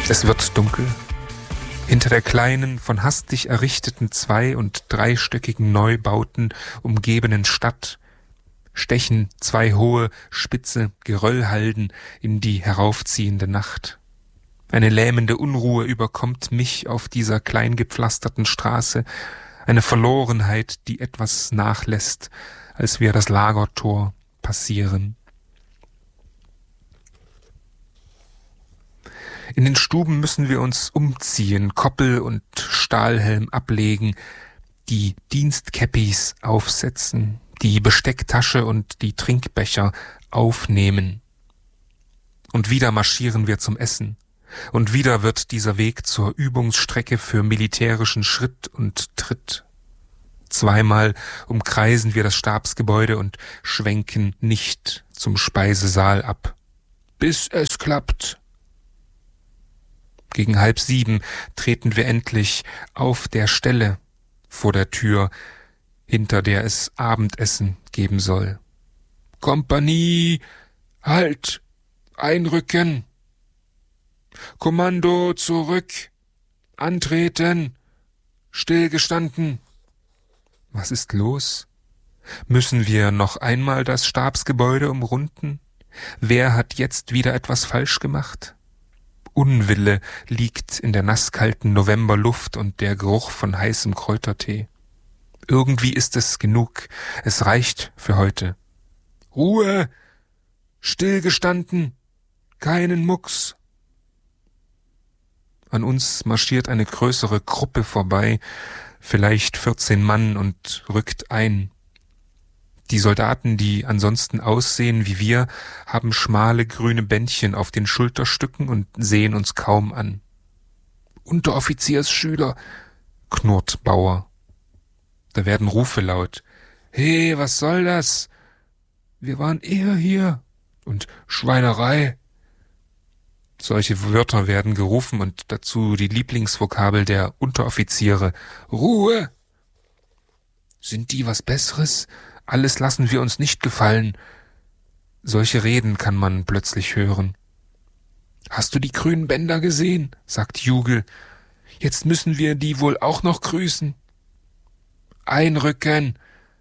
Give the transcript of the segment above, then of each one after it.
Es wird dunkel. Hinter der kleinen, von hastig errichteten 2- und 3-stöckigen Neubauten umgebenen Stadt stechen 2 hohe, spitze Geröllhalden in die heraufziehende Nacht. Eine lähmende Unruhe überkommt mich auf dieser klein gepflasterten Straße, eine Verlorenheit, die etwas nachlässt, als wir das Lagertor passieren. In den Stuben müssen wir uns umziehen, Koppel und Stahlhelm ablegen, die Dienstkäppis aufsetzen, die Bestecktasche und die Trinkbecher aufnehmen. Und wieder marschieren wir zum Essen. Und wieder wird dieser Weg zur Übungsstrecke für militärischen Schritt und Tritt. 2-mal umkreisen wir das Stabsgebäude und schwenken nicht zum Speisesaal ab. Bis es klappt. Gegen 6:30 treten wir endlich auf der Stelle vor der Tür, hinter der es Abendessen geben soll. Kompanie, halt, einrücken. Kommando zurück, antreten, stillgestanden. Was ist los? Müssen wir noch einmal das Stabsgebäude umrunden? Wer hat jetzt wieder etwas falsch gemacht? Unwille liegt in der nasskalten Novemberluft und der Geruch von heißem Kräutertee. Irgendwie ist es genug. Es reicht für heute. Ruhe! Stillgestanden! Keinen Mucks! An uns marschiert eine größere Gruppe vorbei, vielleicht 14 Mann, und rückt ein. Die Soldaten, die ansonsten aussehen wie wir, haben schmale grüne Bändchen auf den Schulterstücken und sehen uns kaum an. Unteroffiziersschüler, knurrt Bauer. Da werden Rufe laut. Hey, was soll das? Wir waren eher hier. Und Schweinerei. Solche Wörter werden gerufen und dazu die Lieblingsvokabel der Unteroffiziere. Ruhe! Sind die was Besseres? Alles lassen wir uns nicht gefallen. Solche Reden kann man plötzlich hören. Hast du die grünen Bänder gesehen? Sagt Jugel. Jetzt müssen wir die wohl auch noch grüßen. Einrücken.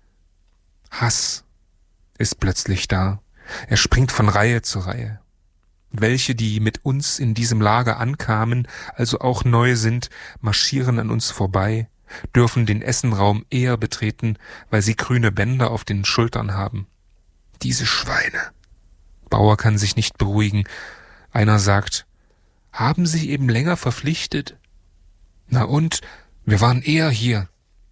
Hass ist plötzlich da. Er springt von Reihe zu Reihe. Welche, die mit uns in diesem Lager ankamen, also auch neu sind, marschieren an uns vorbei, dürfen den Essenraum eher betreten, weil sie grüne Bänder auf den Schultern haben. Diese Schweine. Bauer kann sich nicht beruhigen. Einer sagt, haben sich eben länger verpflichtet? Na und? Wir waren eher hier.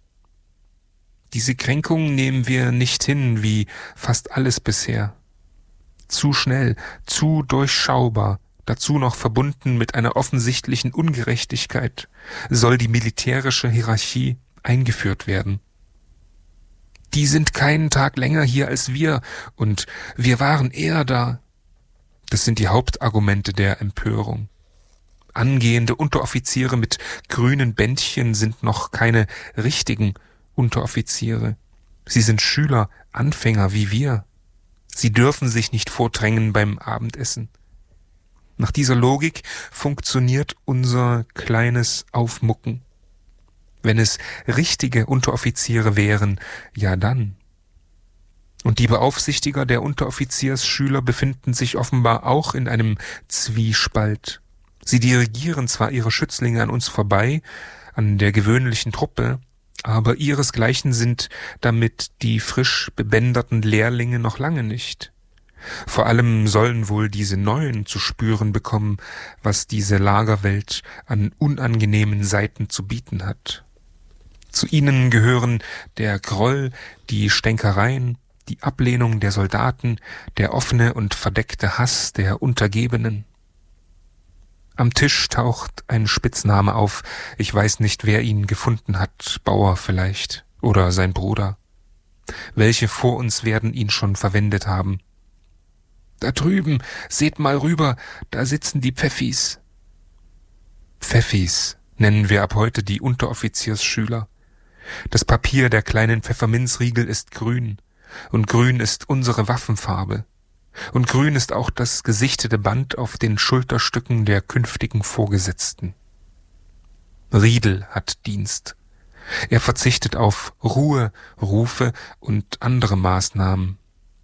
Diese Kränkung nehmen wir nicht hin, wie fast alles bisher. Zu schnell, zu durchschaubar, dazu noch verbunden mit einer offensichtlichen Ungerechtigkeit, soll die militärische Hierarchie eingeführt werden. Die sind keinen Tag länger hier als wir, und wir waren eher da. Das sind die Hauptargumente der Empörung. Angehende Unteroffiziere mit grünen Bändchen sind noch keine richtigen Unteroffiziere. Sie sind Schüler, Anfänger wie wir. Sie dürfen sich nicht vordrängen beim Abendessen. Nach dieser Logik funktioniert unser kleines Aufmucken. Wenn es richtige Unteroffiziere wären, ja dann. Und die Beaufsichtiger der Unteroffiziersschüler befinden sich offenbar auch in einem Zwiespalt. Sie dirigieren zwar ihre Schützlinge an uns vorbei, an der gewöhnlichen Truppe, aber ihresgleichen sind damit die frisch bebänderten Lehrlinge noch lange nicht. Vor allem sollen wohl diese Neuen zu spüren bekommen, was diese Lagerwelt an unangenehmen Seiten zu bieten hat. Zu ihnen gehören der Groll, die Stänkereien, die Ablehnung der Soldaten, der offene und verdeckte Hass der Untergebenen. Am Tisch taucht ein Spitzname auf. Ich weiß nicht, wer ihn gefunden hat. Bauer vielleicht. Oder sein Bruder. Welche vor uns werden ihn schon verwendet haben? Da drüben, seht mal rüber, da sitzen die Pfeffis. Pfeffis nennen wir ab heute die Unteroffiziersschüler. Das Papier der kleinen Pfefferminzriegel ist grün. Und grün ist unsere Waffenfarbe. Und grün ist auch das gesichtete Band auf den Schulterstücken der künftigen Vorgesetzten. Riedel hat Dienst. Er verzichtet auf Ruhe, Rufe und andere Maßnahmen.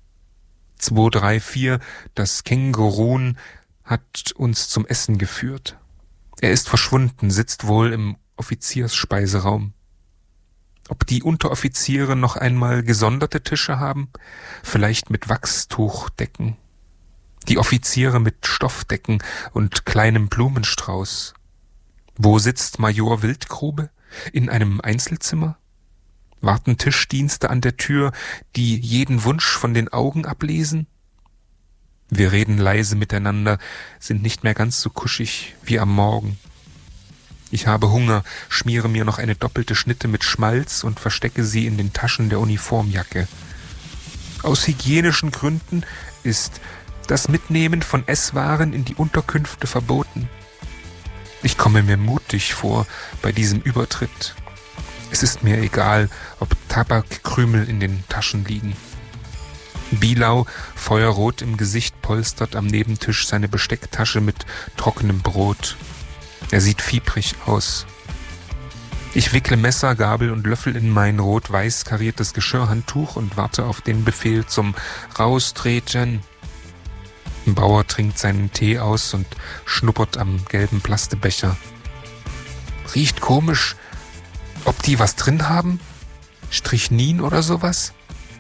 234, das Kängurun, hat uns zum Essen geführt. Er ist verschwunden, sitzt wohl im Offiziersspeiserraum. Ob die Unteroffiziere noch einmal gesonderte Tische haben, vielleicht mit Wachstuchdecken. Die Offiziere mit Stoffdecken und kleinem Blumenstrauß. Wo sitzt Major Wildgrube? In einem Einzelzimmer? Warten Tischdienste an der Tür, die jeden Wunsch von den Augen ablesen? Wir reden leise miteinander, sind nicht mehr ganz so kuschig wie am Morgen. Ich habe Hunger, schmiere mir noch eine doppelte Schnitte mit Schmalz und verstecke sie in den Taschen der Uniformjacke. Aus hygienischen Gründen ist das Mitnehmen von Esswaren in die Unterkünfte verboten. Ich komme mir mutig vor bei diesem Übertritt. Es ist mir egal, ob Tabakkrümel in den Taschen liegen. Bilau, feuerrot im Gesicht, polstert am Nebentisch seine Bestecktasche mit trockenem Brot. Er sieht fiebrig aus. Ich wickle Messer, Gabel und Löffel in mein rot-weiß kariertes Geschirrhandtuch und warte auf den Befehl zum Raustreten. Ein Bauer trinkt seinen Tee aus und schnuppert am gelben Plastebecher. Riecht komisch. Ob die was drin haben? Strychnin oder sowas?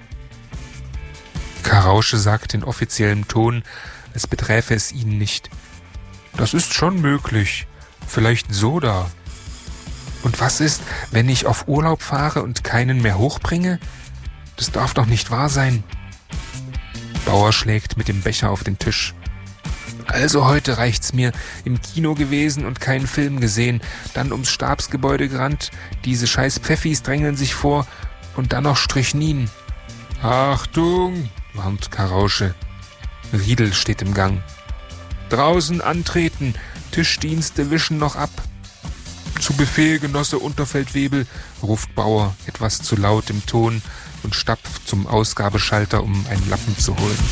Karausche sagt in offiziellem Ton, als beträfe es ihn nicht. Das ist schon möglich. Vielleicht Soda. Und was ist, wenn ich auf Urlaub fahre und keinen mehr hochbringe? Das darf doch nicht wahr sein. Bauer schlägt mit dem Becher auf den Tisch. Also heute reicht's mir. Im Kino gewesen und keinen Film gesehen. Dann ums Stabsgebäude gerannt. Diese scheiß Pfeffis drängeln sich vor. Und dann noch Strychnin. Achtung, warnt Karausche. Riedel steht im Gang. Draußen antreten. Tischdienste wischen noch ab. Zu Befehl, Genosse Unterfeldwebel, ruft Bauer etwas zu laut im Ton und stapft zum Ausgabeschalter, um einen Lappen zu holen.